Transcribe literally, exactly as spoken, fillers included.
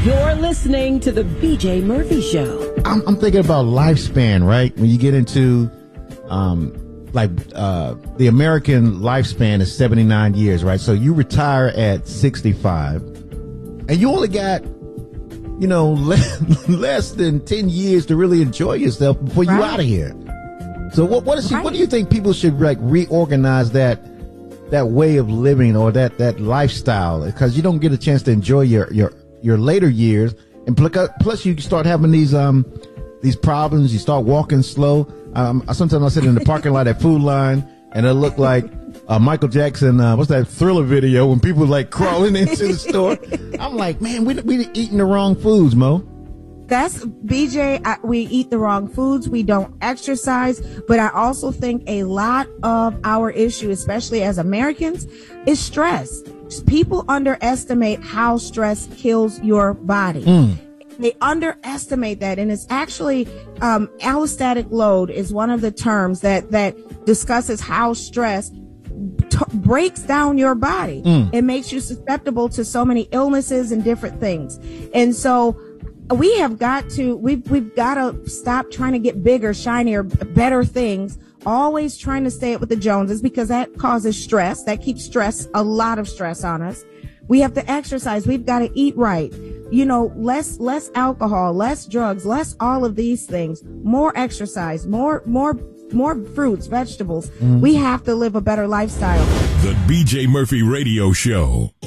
You're listening to the B J Murphy Show. I'm, I'm thinking about lifespan, right? When you get into, um, like, uh, the American lifespan is seventy-nine years, right? So you retire at sixty-five and you only got, you know, less, less than ten years to really enjoy yourself before right. you're out of here. So what, what is she, right. what do you think people should like reorganize that, that way of living or that, that lifestyle? Because you don't get a chance to enjoy your, your, your later years, and plus you start having these um these problems. You start walking slow. Um, sometimes I sit in the parking lot at Food Line, and it look like uh, Michael Jackson. Uh, what's that Thriller video when people like crawling into the store? I'm like, man, we we eating the wrong foods, Mo. That's B J. I, we eat the wrong foods. We don't exercise. But I also think a lot of our issue, especially as Americans, is stress. People underestimate how stress kills your body. Mm. They underestimate that. And it's actually, um, allostatic load is one of the terms that, that discusses how stress t- breaks down your body. Mm. It makes you susceptible to so many illnesses and different things. And so we have got to, we've, we've got to stop trying to get bigger, shinier, better things. Always trying to stay up with the Joneses, because that causes stress. That keeps stress, a lot of stress on us. We have to exercise. We've got to eat right. You know, less, less alcohol, less drugs, less all of these things, more exercise, more, more, more fruits, vegetables. Mm. We have to live a better lifestyle. The B J Murphy Radio Show.